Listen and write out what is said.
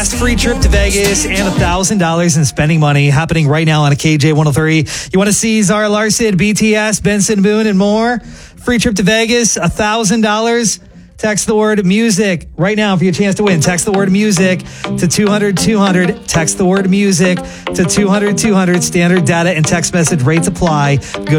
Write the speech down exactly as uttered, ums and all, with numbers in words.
Last free trip to Vegas and one thousand dollars in spending money happening right now on a K J one oh three. You want to see Zara Larsson, B T S, Benson Boone, and more? Free trip to Vegas, one thousand dollars. Text the word music right now for your chance to win. Text the word music to two hundred two hundred. Text the word music to two hundred two hundred. Standard data and text message rates apply. Go